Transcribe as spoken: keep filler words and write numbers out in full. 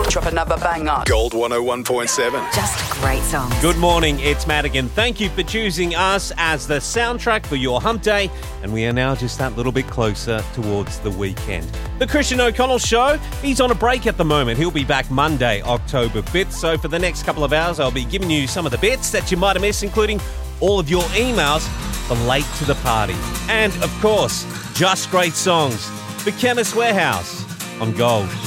Drop another banger. Gold one oh one point seven. Just great songs. Good morning, it's Madigan. Thank you for choosing us as the soundtrack for your hump day, and we are now just that little bit closer towards the weekend. The Christian O'Connell Show, he's on a break at the moment. He'll be back Monday, October fifth, so for the next couple of hours, I'll be giving you some of the bits that you might have missed, including all of your emails for Late to the Party. And, of course, just great songs for Chemist Warehouse on Gold.